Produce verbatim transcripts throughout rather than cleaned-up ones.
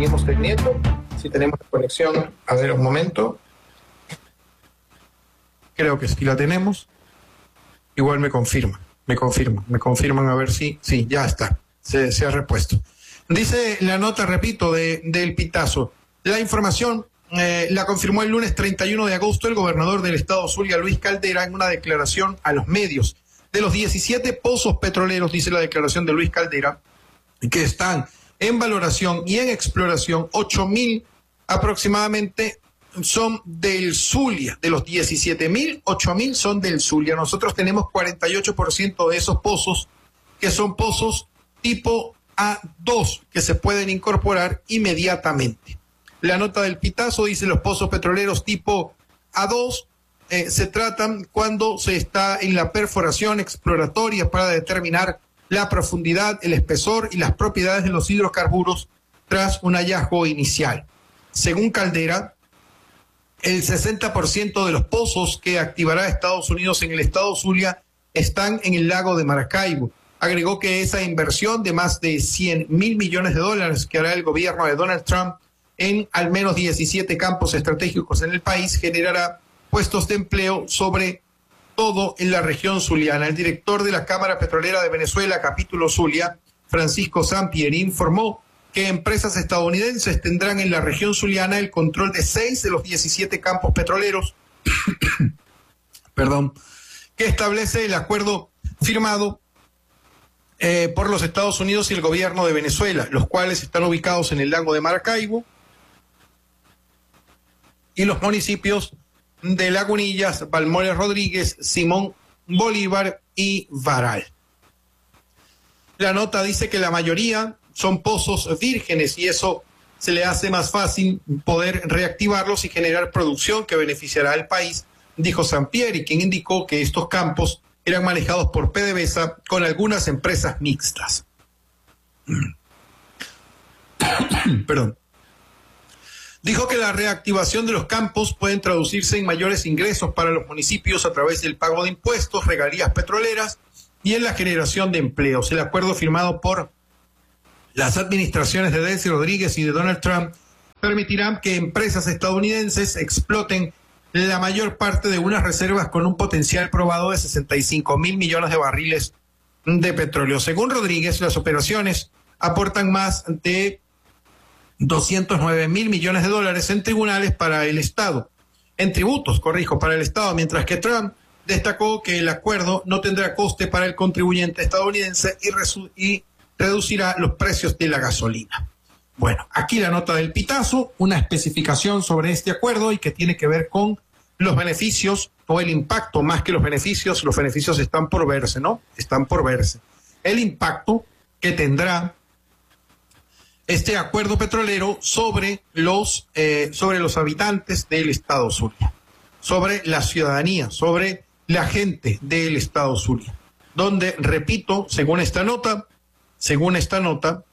seguimos teniendo. Si tenemos conexión, a ver un momento. Creo que sí la tenemos. Igual me confirma, me confirman, me confirman a ver si, sí, ya está, se, se ha repuesto. Dice la nota, repito, de, del Pitazo. La información eh, la confirmó el lunes treinta y uno de agosto el gobernador del estado Zulia, Luis Caldera, en una declaración a los medios. De los diecisiete pozos petroleros, dice la declaración de Luis Caldera, que están en valoración y en exploración, ocho mil aproximadamente son del Zulia. De los diecisiete mil, ocho mil son del Zulia. Nosotros tenemos cuarenta y ocho por ciento de esos pozos, que son pozos tipo A dos, que se pueden incorporar inmediatamente. La nota del Pitazo dice: los pozos petroleros tipo A dos eh, se tratan cuando se está en la perforación exploratoria para determinar la profundidad, el espesor y las propiedades de los hidrocarburos tras un hallazgo inicial. Según Caldera, el sesenta por ciento de los pozos que activará Estados Unidos en el estado Zulia están en el lago de Maracaibo. Agregó que esa inversión de más de cien mil millones de dólares que hará el gobierno de Donald Trump en al menos diecisiete campos estratégicos en el país generará puestos de empleo sobre todo en la región zuliana. El director de la Cámara Petrolera de Venezuela, capítulo Zulia, Francisco Sampieri, informó que empresas estadounidenses tendrán en la región zuliana el control de seis de los diecisiete campos petroleros, perdón, que establece el acuerdo firmado eh, por los Estados Unidos y el gobierno de Venezuela, los cuales están ubicados en el lago de Maracaibo y los municipios de Lagunillas, Balmores Rodríguez, Simón Bolívar y Varal. La nota dice que la mayoría son pozos vírgenes y eso se le hace más fácil poder reactivarlos y generar producción que beneficiará al país, dijo Sampieri, quien indicó que estos campos eran manejados por PDVSA con algunas empresas mixtas. Perdón. Dijo que la reactivación de los campos pueden traducirse en mayores ingresos para los municipios a través del pago de impuestos, regalías petroleras y en la generación de empleos. El acuerdo firmado por las administraciones de Delcy Rodríguez y de Donald Trump permitirán que empresas estadounidenses exploten la mayor parte de unas reservas con un potencial probado de sesenta y cinco mil millones de barriles de petróleo. Según Rodríguez, las operaciones aportan más de doscientos nueve mil millones de dólares en tribunales para el Estado, en tributos, corrijo, para el Estado, mientras que Trump destacó que el acuerdo no tendrá coste para el contribuyente estadounidense y, resu- y reducirá los precios de la gasolina. Bueno, aquí la nota del Pitazo, una especificación sobre este acuerdo y que tiene que ver con los beneficios o el impacto, más que los beneficios, los beneficios están por verse, ¿no? Están por verse. El impacto que tendrá este acuerdo petrolero sobre los, eh, sobre los habitantes del estado Zulia, sobre la ciudadanía, sobre la gente del estado Zulia, donde, repito, según esta nota, según esta nota,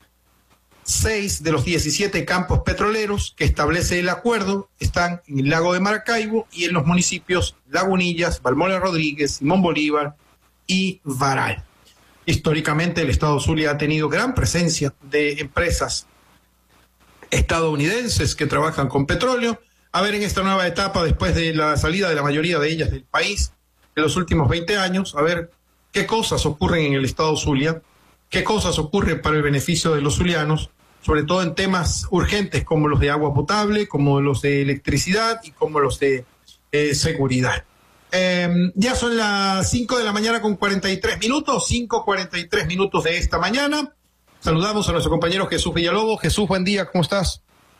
seis de los diecisiete campos petroleros que establece el acuerdo están en el lago de Maracaibo y en los municipios Lagunillas, Balmores Rodríguez, Simón Bolívar y Varal. Históricamente el estado Zulia ha tenido gran presencia de empresas estadounidenses que trabajan con petróleo. A ver, en esta nueva etapa, después de la salida de la mayoría de ellas del país, en los últimos veinte años, a ver qué cosas ocurren en el estado Zulia, qué cosas ocurren para el beneficio de los zulianos, sobre todo en temas urgentes como los de agua potable, como los de electricidad y como los de eh, seguridad. Eh, ya son las cinco de la mañana con cuarenta y tres minutos, cinco cuarenta y tres minutos de esta mañana. Saludamos a nuestro compañero Jesús Villalobos. Jesús, buen día, ¿cómo estás?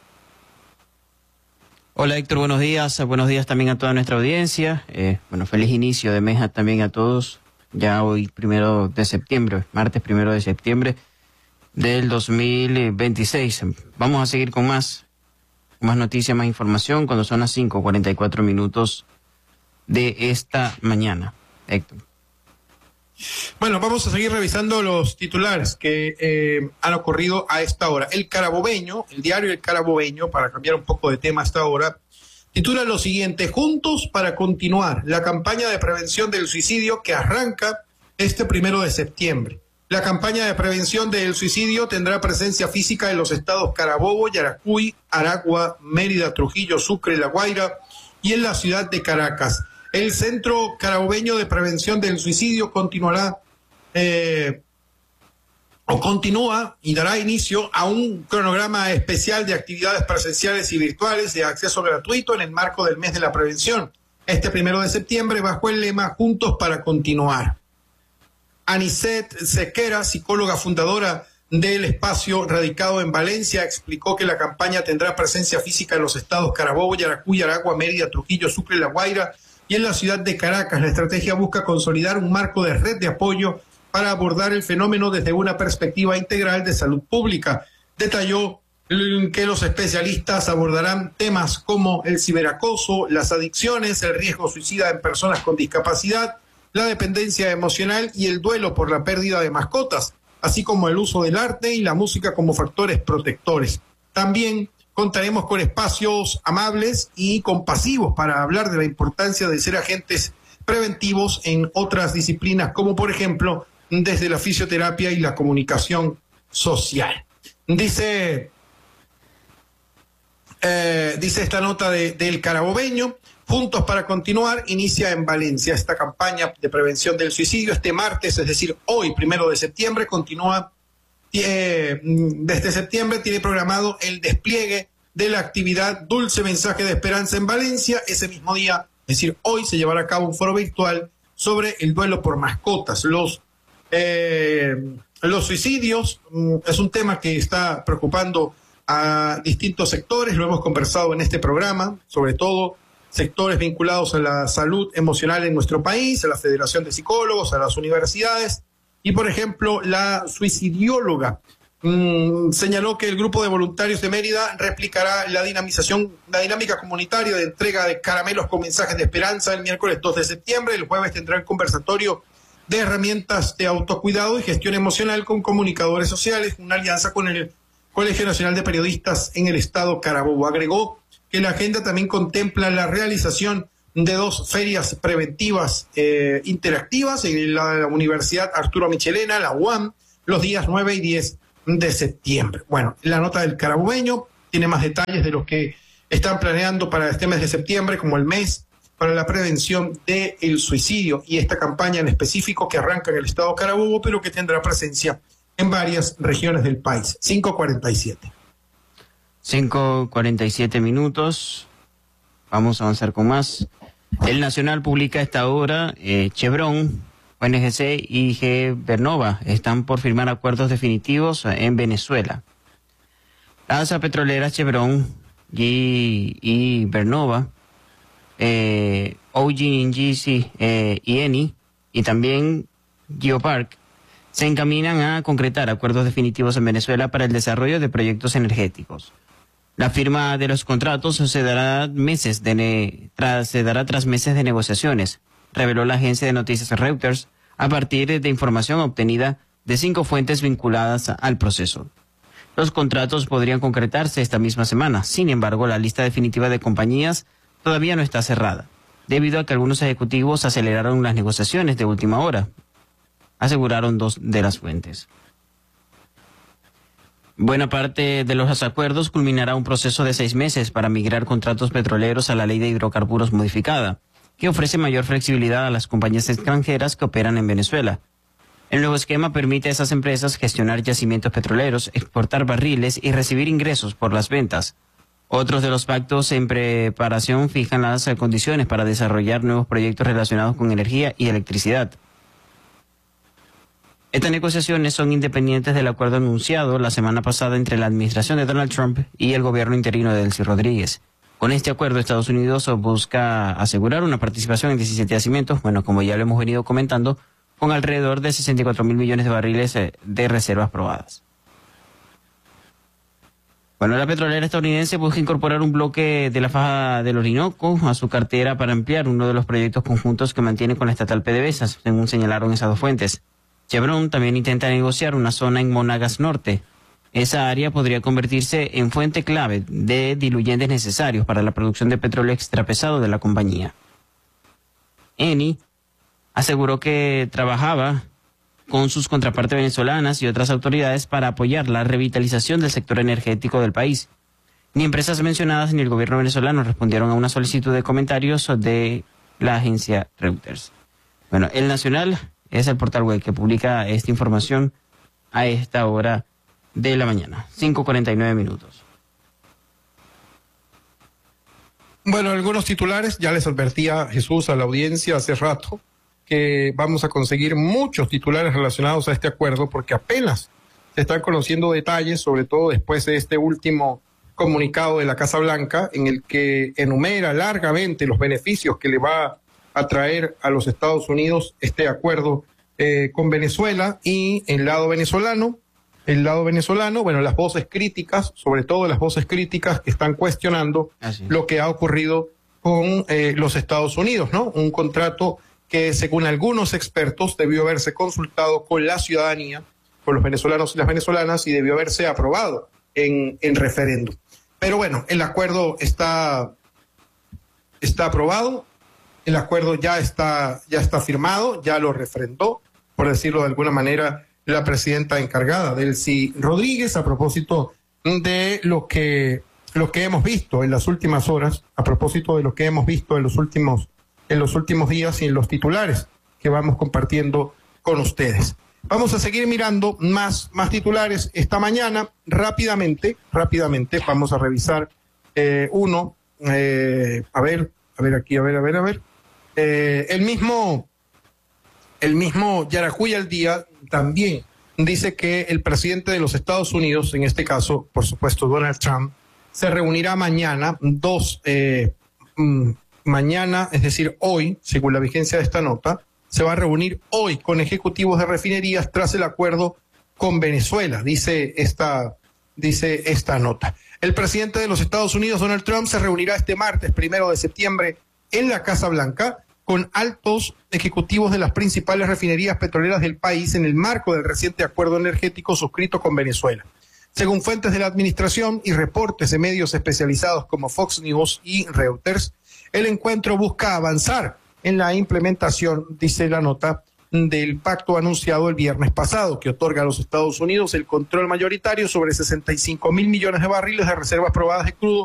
Hola Héctor, buenos días, buenos días también a toda nuestra audiencia. Eh, bueno, feliz inicio de mes también a todos. Ya hoy primero de septiembre, martes primero de septiembre del dos mil veintiséis. Vamos a seguir con más, más noticias, más información cuando son las cinco cuarenta y cuatro minutos de esta mañana. Héctor. Bueno, vamos a seguir revisando los titulares que eh, han ocurrido a esta hora. El Carabobeño, el diario El Carabobeño, para cambiar un poco de tema a esta hora, titula lo siguiente: Juntos para continuar, la campaña de prevención del suicidio que arranca este primero de septiembre. La campaña de prevención del suicidio tendrá presencia física en los estados Carabobo, Yaracuy, Aragua, Mérida, Trujillo, Sucre, La Guaira y en la ciudad de Caracas. El Centro Carabobeño de Prevención del Suicidio continuará eh, o continúa y dará inicio a un cronograma especial de actividades presenciales y virtuales de acceso gratuito en el marco del mes de la prevención, este primero de septiembre, bajo el lema Juntos para Continuar. Anicet Sequera, psicóloga fundadora del espacio radicado en Valencia, explicó que la campaña tendrá presencia física en los estados Carabobo, Yaracuy, Aragua, Mérida, Trujillo, Sucre, La Guaira y en la ciudad de Caracas. La estrategia busca consolidar un marco de red de apoyo para abordar el fenómeno desde una perspectiva integral de salud pública. Detalló que los especialistas abordarán temas como el ciberacoso, las adicciones, el riesgo suicida en personas con discapacidad, la dependencia emocional y el duelo por la pérdida de mascotas, así como el uso del arte y la música como factores protectores. También contaremos con espacios amables y compasivos para hablar de la importancia de ser agentes preventivos en otras disciplinas, como por ejemplo desde la fisioterapia y la comunicación social. Dice, eh, dice esta nota de, del Carabobeño, Juntos para Continuar inicia en Valencia esta campaña de prevención del suicidio este martes, es decir, hoy, primero de septiembre, continúa eh, desde septiembre, tiene programado el despliegue de la actividad Dulce Mensaje de Esperanza en Valencia. Ese mismo día, es decir, hoy se llevará a cabo un foro virtual sobre el duelo por mascotas. Los, eh, los suicidios mm, es un tema que está preocupando a distintos sectores, lo hemos conversado en este programa, sobre todo sectores vinculados a la salud emocional en nuestro país, a la Federación de Psicólogos, a las universidades, y por ejemplo, la suicidióloga mmm, señaló que el grupo de voluntarios de Mérida replicará la dinamización, la dinámica comunitaria de entrega de caramelos con mensajes de esperanza el miércoles dos de septiembre, el jueves tendrá el conversatorio de herramientas de autocuidado y gestión emocional con comunicadores sociales, una alianza con el Colegio Nacional de Periodistas en el estado Carabobo. Agregó que la agenda también contempla la realización de dos ferias preventivas eh, interactivas en la, la Universidad Arturo Michelena, la U A M, los días nueve y diez de septiembre. Bueno, la nota del Carabobeño tiene más detalles de los que están planeando para este mes de septiembre, como el mes para la prevención del suicidio y esta campaña en específico que arranca en el estado Carabobo, pero que tendrá presencia en varias regiones del país. cinco cuarenta y siete. cinco cuarenta y siete minutos. Vamos a avanzar con más. El Nacional publica a esta hora, eh, Chevron, O N G C y G. Vernova están por firmar acuerdos definitivos en Venezuela. Las petroleras Chevron y, y Vernova, eh, O G N G C eh, y Eni y también Geopark se encaminan a concretar acuerdos definitivos en Venezuela para el desarrollo de proyectos energéticos. La firma de los contratos se dará meses de ne tras, se dará tras meses de negociaciones, reveló la agencia de noticias Reuters a partir de información obtenida de cinco fuentes vinculadas al proceso. Los contratos podrían concretarse esta misma semana. Sin embargo, la lista definitiva de compañías todavía no está cerrada, debido a que algunos ejecutivos aceleraron las negociaciones de última hora, aseguraron dos de las fuentes. Buena parte de los acuerdos culminará un proceso de seis meses para migrar contratos petroleros a la ley de hidrocarburos modificada, que ofrece mayor flexibilidad a las compañías extranjeras que operan en Venezuela. El nuevo esquema permite a esas empresas gestionar yacimientos petroleros, exportar barriles y recibir ingresos por las ventas. Otros de los pactos en preparación fijan las condiciones para desarrollar nuevos proyectos relacionados con energía y electricidad. Estas negociaciones son independientes del acuerdo anunciado la semana pasada entre la administración de Donald Trump y el gobierno interino de Delcy Rodríguez. Con este acuerdo, Estados Unidos busca asegurar una participación en diecisiete yacimientos, bueno, como ya lo hemos venido comentando, con alrededor de sesenta y cuatro mil millones de barriles de reservas probadas. Bueno, la petrolera estadounidense busca incorporar un bloque de la faja del Orinoco a su cartera para ampliar uno de los proyectos conjuntos que mantiene con la estatal PDVSA, según señalaron esas dos fuentes. Chevron también intenta negociar una zona en Monagas Norte. Esa área podría convertirse en fuente clave de diluyentes necesarios para la producción de petróleo extrapesado de la compañía. Eni aseguró que trabajaba con sus contrapartes venezolanas y otras autoridades para apoyar la revitalización del sector energético del país. Ni empresas mencionadas ni el gobierno venezolano respondieron a una solicitud de comentarios de la agencia Reuters. Bueno, El Nacional es el portal web que publica esta información a esta hora de la mañana, cinco cuarenta y nueve minutos. Bueno, algunos titulares, ya les advertía Jesús a la audiencia hace rato que vamos a conseguir muchos titulares relacionados a este acuerdo porque apenas se están conociendo detalles, sobre todo después de este último comunicado de la Casa Blanca en el que enumera largamente los beneficios que le va a traer a los Estados Unidos este acuerdo eh, con Venezuela y el lado venezolano. El lado venezolano, bueno, las voces críticas, sobre todo las voces críticas que están cuestionando Así. lo que ha ocurrido con eh, los Estados Unidos, ¿no? Un contrato que, según algunos expertos, debió haberse consultado con la ciudadanía, con los venezolanos y las venezolanas, y debió haberse aprobado en, en referéndum. Pero bueno, el acuerdo está, está aprobado, el acuerdo ya está, ya está firmado, ya lo refrendó, por decirlo de alguna manera, la presidenta encargada, Delcy Rodríguez, a propósito de lo que, lo que hemos visto en las últimas horas, a propósito de lo que hemos visto en los últimos, en los últimos días y en los titulares que vamos compartiendo con ustedes. Vamos a seguir mirando más, más titulares esta mañana. Rápidamente, rápidamente, vamos a revisar eh, uno, eh, a ver, a ver aquí, a ver, a ver, a ver. Eh, el mismo... El mismo Yaracuy al Día también dice que el presidente de los Estados Unidos, en este caso, por supuesto, Donald Trump, se reunirá mañana, dos, eh, mm, mañana, es decir, hoy, según la vigencia de esta nota, se va a reunir hoy con ejecutivos de refinerías tras el acuerdo con Venezuela, dice esta, dice esta nota. El presidente de los Estados Unidos, Donald Trump, se reunirá este martes, primero de septiembre, en la Casa Blanca, con altos ejecutivos de las principales refinerías petroleras del país en el marco del reciente acuerdo energético suscrito con Venezuela. Según fuentes de la administración y reportes de medios especializados como Fox News y Reuters, el encuentro busca avanzar en la implementación, dice la nota, del pacto anunciado el viernes pasado, que otorga a los Estados Unidos el control mayoritario sobre sesenta y cinco mil millones de barriles de reservas probadas de crudo